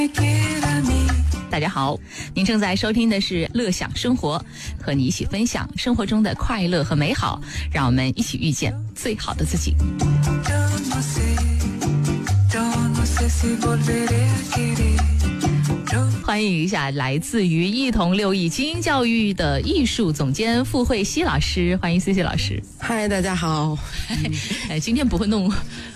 大家好，您正在收听的是乐享生活，和你一起分享生活中的快乐和美好，让我们一起遇见最好的自己。欢迎一下来自于一同六艺精英教育的艺术总监傅慧熙老师，欢迎 CC 老师。 嗨，大家好。 今天不会弄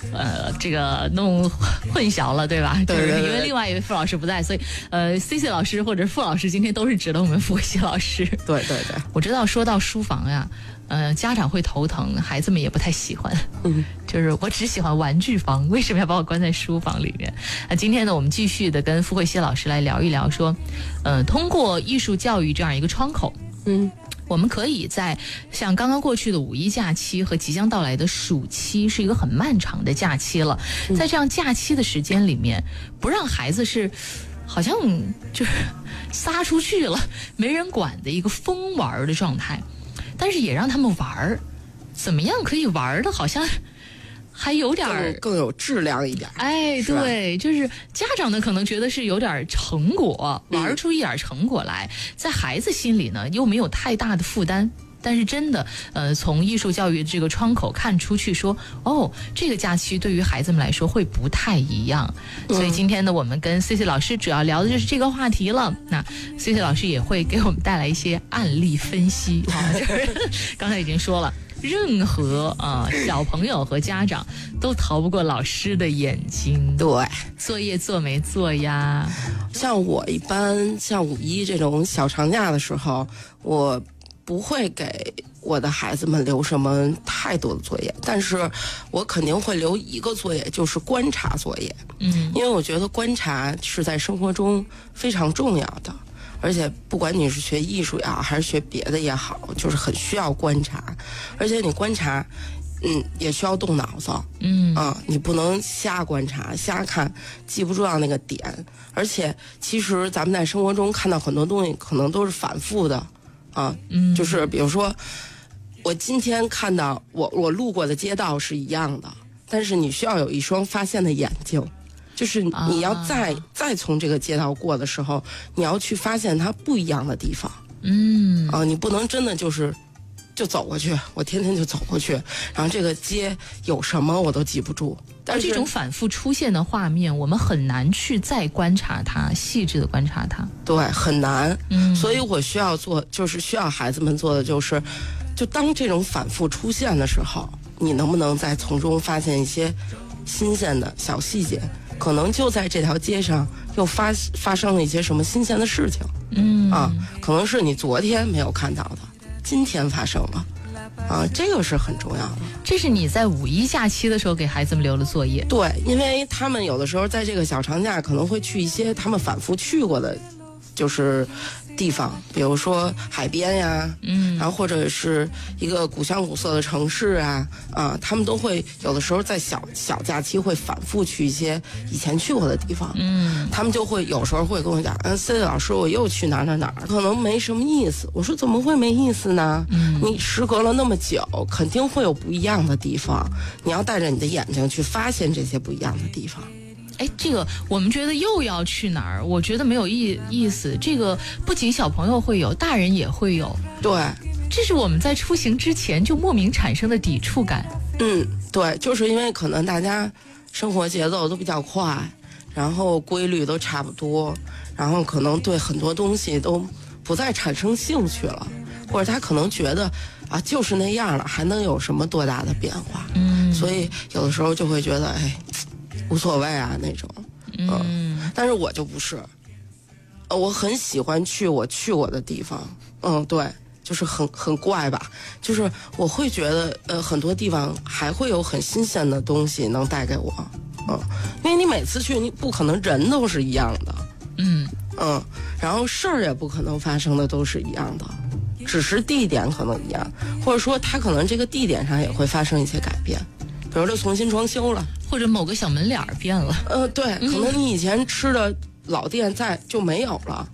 混淆了，对吧？ 对， 因为另外一位傅老师不在，所以CC 老师或者傅老师今天都是指的我们傅慧熙老师。 对， 我知道说到书房呀，家长会头疼，孩子们也不太喜欢。就是我只喜欢玩具房，为什么要把我关在书房里面？今天呢，我们继续的跟傅慧熙老师来聊一聊，说，通过艺术教育这样一个窗口，我们可以在像刚刚过去的五一假期和即将到来的暑期，是一个很漫长的假期了。在这样假期的时间里面，不让孩子是好像就是撒出去了没人管的一个疯玩的状态，但是也让他们玩，怎么样可以玩的好像还有点更有质量一点。 哎，对，就是家长呢可能觉得是有点成果，玩出一点成果来，在孩子心里呢又没有太大的负担。但是真的，从艺术教育这个窗口看出去说，这个假期对于孩子们来说会不太一样。所以今天呢，我们跟 CC 老师主要聊的就是这个话题了。那 CC 老师也会给我们带来一些案例分析就是刚才已经说了。任何小朋友和家长都逃不过老师的眼睛。 对， 作业做没做呀？ 像我一般像五一这种小长假的时候，我不会给我的孩子们留什么太多的作业，但是我肯定会留一个作业，就是观察作业。因为我觉得观察是在生活中非常重要的。而且不管你是学艺术也好，还是学别的也好，就是很需要观察。而且你观察，也需要动脑子。你不能瞎观察、瞎看，记不住到那个点。而且其实咱们在生活中看到很多东西，可能都是反复的。就是比如说，我今天看到我路过的街道是一样的，但是你需要有一双发现的眼睛。就是你要再从这个街道过的时候，你要去发现它不一样的地方。你不能真的就走过去，我天天就走过去，然后这个街有什么我都记不住。但是这种反复出现的画面，我们很难去再观察它，细致的观察它。 对，很难。所以我需要需要孩子们做的就是，就当这种反复出现的时候，你能不能再从中发现一些新鲜的小细节？可能就在这条街上又发生了一些什么新鲜的事情。可能是你昨天没有看到的，今天发生了。这个是很重要的。 这是你在五一假期的时候给孩子们留的作业。 对，因为他们有的时候在这个小长假可能会去一些他们反复去过的，就是地方，比如说海边呀，然后或者是一个古香古色的城市啊，他们都会有的时候在小假期会反复去一些以前去过的地方。他们就会有时候会跟我讲，CC 老师，我又去哪儿，可能没什么意思。我说怎么会没意思呢？你时隔了那么久，肯定会有不一样的地方，你要带着你的眼睛去发现这些不一样的地方。 这个我们觉得又要去哪儿，我觉得没有意思。这个不仅小朋友会有，大人也会有。 对， 这是我们在出行之前就莫名产生的抵触感。 对，就是因为可能大家生活节奏都比较快，然后规律都差不多，然后可能对很多东西都不再产生兴趣了，或者他可能觉得就是那样了，还能有什么多大的变化？所以有的时候就会觉得无所谓啊那种。但是我就不是，我很喜欢去我去过的地方。对，就是很怪吧，就是我会觉得很多地方还会有很新鲜的东西能带给我。因为你每次去，你不可能人都是一样的。然后事儿也不可能发生的都是一样的，只是地点可能一样，或者说它可能这个地点上也会发生一些改变，比如说重新装修了， 或者某个小门脸变了。 对，可能你以前吃的老店就没有了，